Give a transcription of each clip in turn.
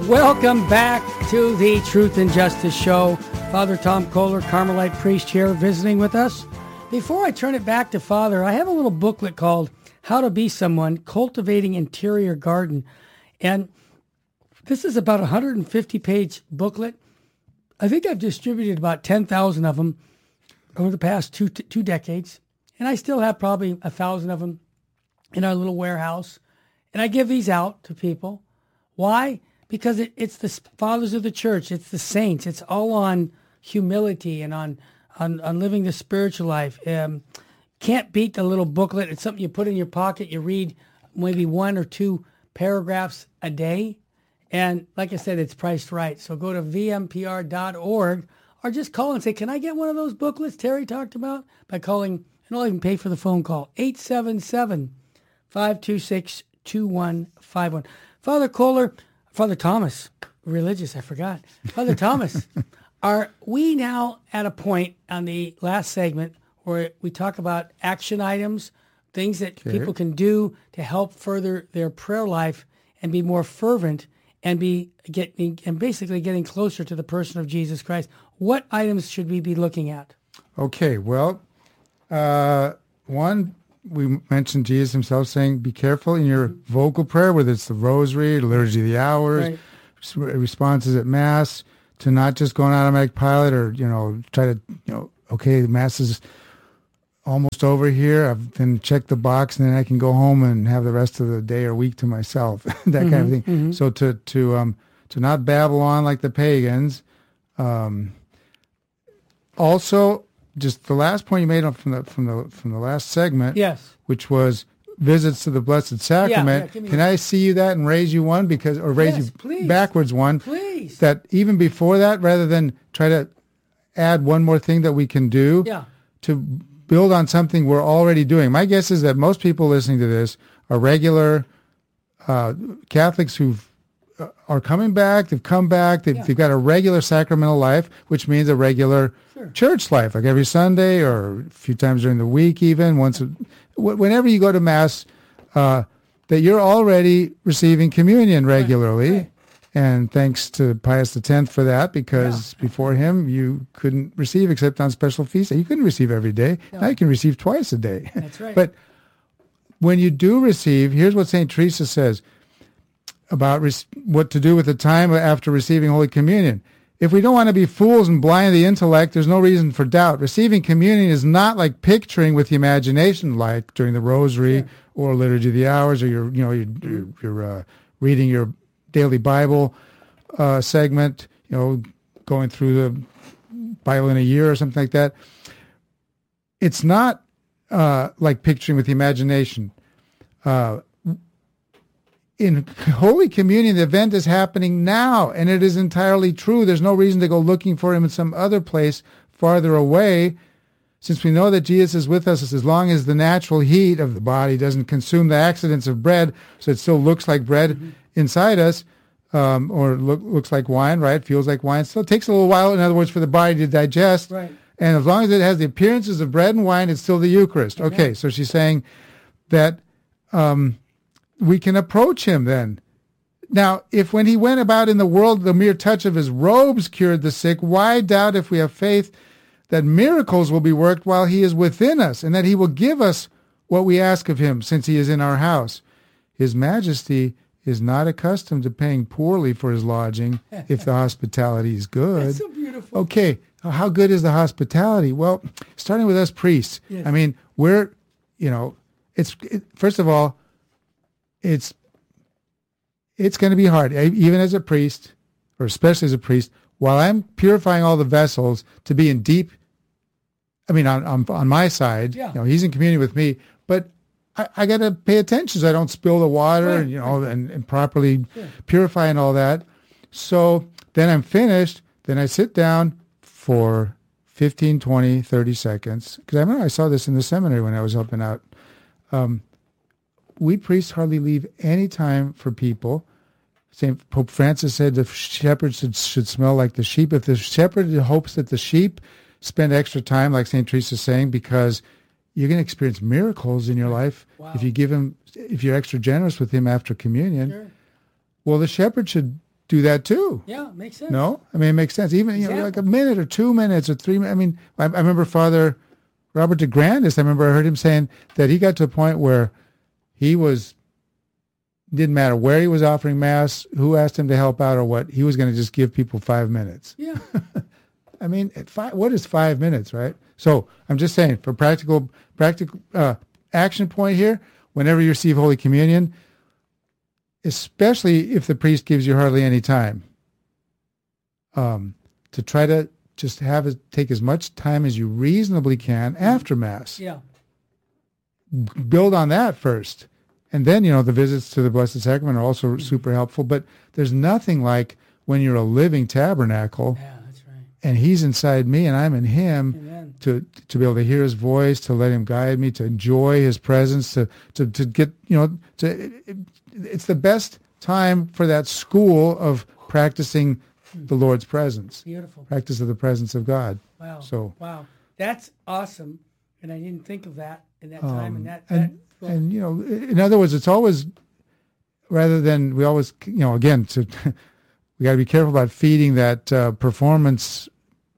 Welcome back to the Truth and Justice Show. Father Tom Kohler, Carmelite priest here, visiting with us. Before I turn it back to Father, I have a little booklet called How to Be Someone, Cultivating Interior Garden. And this is about a 150-page booklet. I think I've distributed about 10,000 of them over the past two decades. And I still have probably 1,000 of them in our little warehouse. And I give these out to people. Why? Because it's the fathers of the church. It's the saints. It's all on humility and on living the spiritual life. Can't beat the little booklet. It's something you put in your pocket. You read maybe 1 or 2 paragraphs a day. And like I said, it's priced right. So go to vmpr.org or just call and say, can I get one of those booklets Terry talked about? By calling, and I'll even pay for the phone call, 877-526-2151. Father Kohler, Father Thomas, religious, I forgot. Father Thomas, are we now at a point on the last segment where we talk about action items, things that people can do to help further their prayer life and be more fervent and basically getting closer to the person of Jesus Christ? What items should we be looking at? Okay, well, one, we mentioned Jesus himself saying, be careful in your vocal prayer, whether it's the rosary, the liturgy of the hours, responses at Mass, to not just go on automatic pilot or, try to, okay, the Mass is almost over here. I've then checked the box and then I can go home and have the rest of the day or week to myself, that kind of thing. Mm-hmm. So to not babble on like the pagans. Also, just the last point you made from the last segment, yes, which was visits to the Blessed Sacrament. Yeah, can I see you that and raise you one raise you please. Backwards one? Please. That even before that, rather than try to add one more thing that we can do to build on something we're already doing. My guess is that most people listening to this are regular Catholics who are coming back. They've come back. They've got a regular sacramental life, which means a regular church life, like every Sunday or a few times during the week, even whenever you go to Mass, that you're already receiving communion regularly. Right. And thanks to Pius X for that, because before him, you couldn't receive except on special feasts. You couldn't receive every day. No. Now you can receive twice a day. That's right. But when you do receive, here's what St. Teresa says about what to do with the time after receiving Holy Communion. If we don't want to be fools and blind the intellect, there's no reason for doubt. Receiving communion is not like picturing with the imagination, like during the Rosary or Liturgy of the Hours, or you're reading your daily Bible segment, going through the Bible in a year or something like that. It's not like picturing with the imagination. In Holy Communion, the event is happening now, and it is entirely true. There's no reason to go looking for him in some other place farther away, since we know that Jesus is with us as long as the natural heat of the body doesn't consume the accidents of bread, so it still looks like bread inside us, or looks like wine, right? Feels like wine. Still takes a little while, in other words, for the body to digest. Right. And as long as it has the appearances of bread and wine, it's still the Eucharist. Amen. Okay, so she's saying that we can approach him then. Now, if when he went about in the world, the mere touch of his robes cured the sick, why doubt if we have faith that miracles will be worked while he is within us, and that he will give us what we ask of him, since he is in our house? His Majesty is not accustomed to paying poorly for his lodging if the hospitality is good. That's so beautiful. Okay, how good is the hospitality? Well, starting with us priests. Yes. I mean, we're, first of all, it's going to be hard, even as a priest, or especially as a priest, while I'm purifying all the vessels to be in deep, on my side, he's in communion with me, but I got to pay attention so I don't spill the water, and properly purify and all that. So then I'm finished. Then I sit down for 15, 20, 30 seconds. Because I remember I saw this in the seminary when I was helping out. We priests hardly leave any time for people. St. Pope Francis said the shepherd should smell like the sheep. If the shepherd hopes that the sheep spend extra time, like St. Teresa is saying, because you're going to experience miracles in your life if you're extra generous with him after communion. Sure. Well, the shepherd should do that too. Yeah, makes sense. No? I mean, it makes sense. Even, like a minute or 2 minutes or 3 minutes. I mean, I remember Father Robert DeGrandis, I remember I heard him saying that he got to a point where didn't matter where he was offering Mass, who asked him to help out or what, he was going to just give people 5 minutes. Yeah. I mean, what is 5 minutes, right? So I'm just saying, for practical action point here, whenever you receive Holy Communion, especially if the priest gives you hardly any time, to try to just take as much time as you reasonably can after Mass. Yeah. Build on that first. And then, the visits to the Blessed Sacrament are also super helpful. But there's nothing like when you're a living tabernacle. Yeah, that's right. And he's inside me and I'm in him. Amen. To be able to hear his voice, to let him guide me, to enjoy his presence, to get, it's the best time for that school of practicing the Lord's presence. Beautiful. Practice of the presence of God. Wow. Wow. That's awesome. And I didn't think of that in that time. And in other words, it's always, rather than, we always, again, we got to be careful about feeding that performance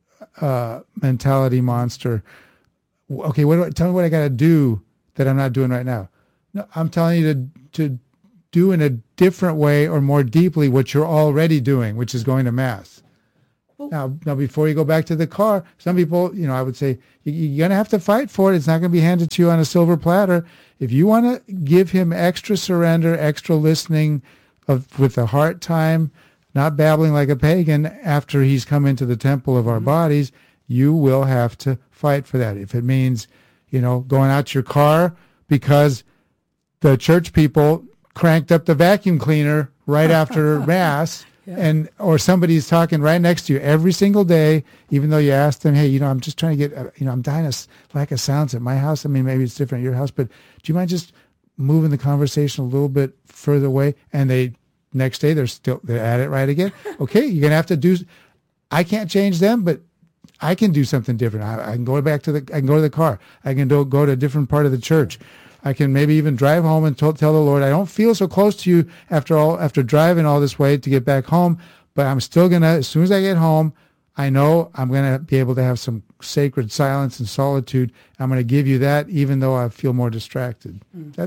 mentality monster. Okay, tell me what I got to do that I'm not doing right now. No, I'm telling you to do in a different way or more deeply what you're already doing, which is going to Mass. Now, before you go back to the car, some people, I would say, you're going to have to fight for it. It's not going to be handed to you on a silver platter. If you want to give him extra surrender, extra listening with the heart time, not babbling like a pagan after he's come into the temple of our bodies, you will have to fight for that. If it means, going out to your car because the church people cranked up the vacuum cleaner right after Mass, or somebody's talking right next to you every single day, even though you asked them, hey, I'm just trying to get, I'm dying of lack of sounds at my house. I mean, maybe it's different at your house, but do you mind just moving the conversation a little bit further away? And next day they're at it right again. Okay, you're gonna have to do. I can't change them, but I can do something different. I can go back to I can go to the car. I can go to a different part of the church. I can maybe even drive home and tell the Lord, I don't feel so close to you after driving all this way to get back home, but I'm still going to, as soon as I get home, I know I'm going to be able to have some sacred silence and solitude. I'm going to give you that even though I feel more distracted.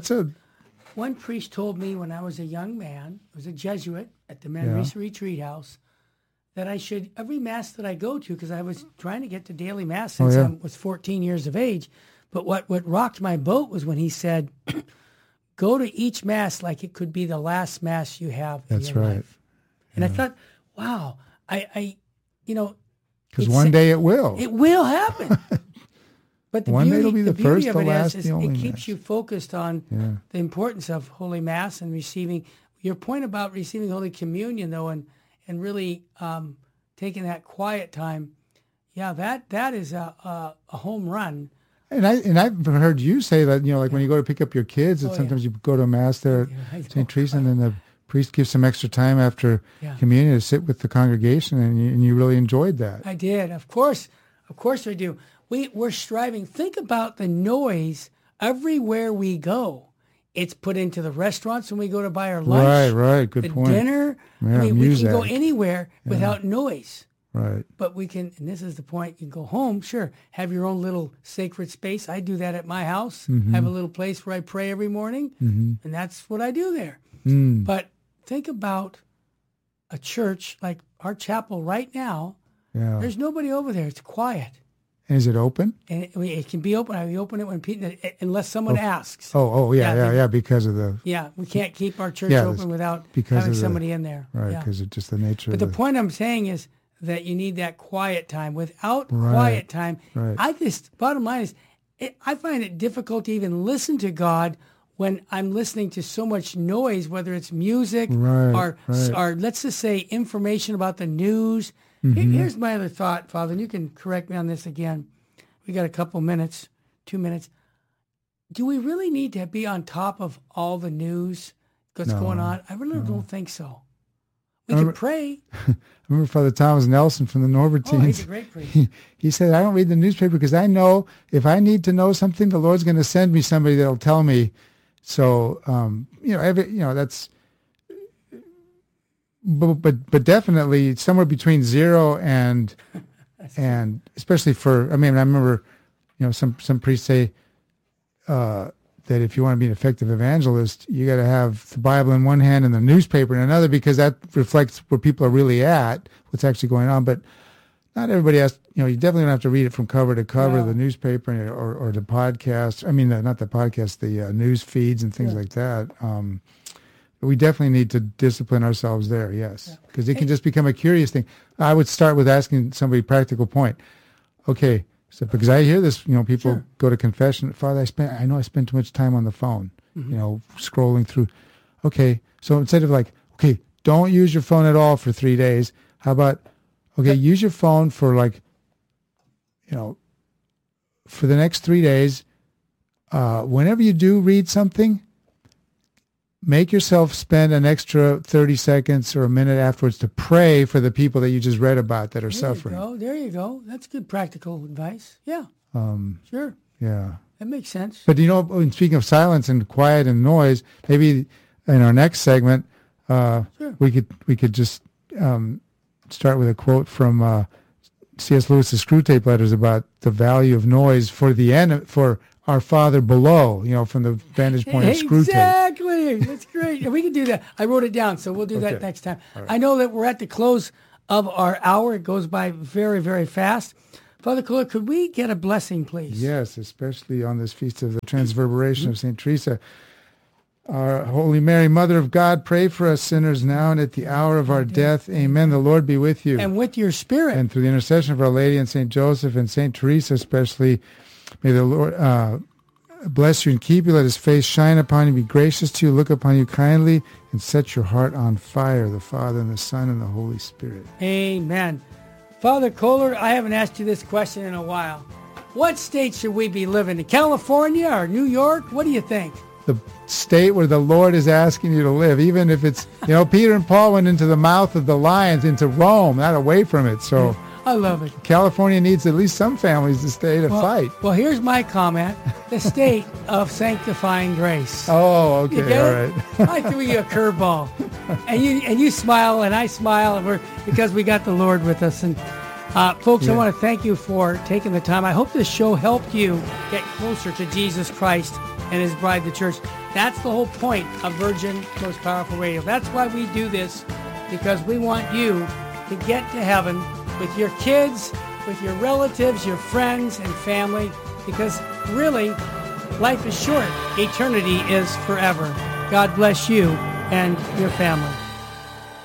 One priest told me when I was a young man, was a Jesuit at the Manresa Retreat House, that I should, every Mass that I go to, because I was trying to get to daily Mass since I was 14 years of age, but what rocked my boat was when he said, go to each Mass like it could be the last Mass you have in your life. And I thought, wow, because one day it will. It will happen. But the beauty, it'll be the first, of the it last, is the only it keeps Mass. you focused on the importance of Holy Mass and receiving. Your point about receiving Holy Communion, though, and really taking that quiet time, that is a home run. And I've heard you say that, like when you go to pick up your kids, that sometimes you go to a Mass there at St. Teresa, and then the priest gives some extra time after communion to sit with the congregation, and you really enjoyed that. I did. Of course I do. We're striving. Think about the noise everywhere we go. It's put into the restaurants when we go to buy our lunch. Right. Good point. Dinner. Yeah, we can go anywhere without noise. Right. But we can, and this is the point, you can go home, sure, have your own little sacred space. I do that at my house. I have a little place where I pray every morning, and that's what I do there. But think about a church like our chapel right now. Yeah. There's nobody over there. It's quiet. And is it open? And it can be open. We open it when people, unless someone asks. Yeah, because of the... Yeah, we can't keep our church open without having somebody in there. Right, because of just the nature of the... But the point I'm saying is that you need that quiet time. Without quiet time, bottom line is, I find it difficult to even listen to God when I'm listening to so much noise, whether it's music or let's just say information about the news. Here's my other thought, Father, and you can correct me on this again. We got a couple minutes, 2 minutes. Do we really need to be on top of all the news that's going on? I really don't think so. We can pray. I remember Father Thomas Nelson from the Norbertines. Oh, he's a great priest. He said, I don't read the newspaper because I know if I need to know something, the Lord's going to send me somebody that'll tell me. So, that's... but definitely somewhere between 0 and especially for, I mean, I remember, some priests say that if you want to be an effective evangelist, you got to have the Bible in one hand and the newspaper in another, because that reflects where people are really at, what's actually going on. But not everybody has, you definitely don't have to read it from cover to cover, the newspaper or the podcast. I mean, not the podcast, the news feeds and things like that. We definitely need to discipline ourselves there, yes, because it can just become a curious thing. I would start with asking somebody a practical point. Okay, so because I hear this, people go to confession. Father, I know I spend too much time on the phone, scrolling through. Okay, so instead of like, okay, don't use your phone at all for 3 days. How about, okay, use your phone for like, for the next 3 days. Whenever you do read something, make yourself spend an extra 30 seconds or a minute afterwards to pray for the people that you just read about that are suffering. There you go. That's good practical advice. Yeah. Sure. Yeah. That makes sense. But, speaking of silence and quiet and noise, maybe in our next segment, we could just start with a quote from C.S. Lewis's Screwtape Letters about the value of noise for for our Father below, from the vantage point of Screwtape. Exactly. That's great. And we can do that. I wrote it down, so we'll do that next time. Right. I know that we're at the close of our hour. It goes by very, very fast. Father Kohler, could we get a blessing, please? Yes, especially on this feast of the Transverberation of St. Teresa. Our Holy Mary, Mother of God, pray for us sinners now and at the hour of our death. Amen. The Lord be with you. And with your spirit. And through the intercession of Our Lady and St. Joseph and St. Teresa especially, may the Lord bless you and keep you. Let his face shine upon you, be gracious to you, look upon you kindly, and set your heart on fire, the Father and the Son and the Holy Spirit. Amen. Father Kohler, I haven't asked you this question in a while. What state should we be living in? California or New York? What do you think? The state where the Lord is asking you to live, even if it's, Peter and Paul went into the mouth of the lions, into Rome, not away from it. So I love it. California needs at least some families to stay to fight. Well, here's my comment. The state of sanctifying grace. Oh, okay. All right. I threw you a curveball. And you smile and I smile, and because we got the Lord with us. And folks, I want to thank you for taking the time. I hope this show helped you get closer to Jesus Christ and his bride, the church. That's the whole point of Virgin Most Powerful Radio. That's why we do this, because we want you to get to heaven with your kids, with your relatives, your friends and family, because really, life is short. Eternity is forever. God bless you and your family.